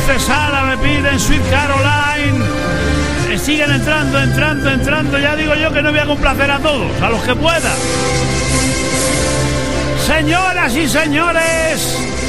Dulce Sara me piden Sweet Caroline. Siguen entrando. Ya digo yo que no voy a complacer a todos, a los que pueda. Señoras y señores,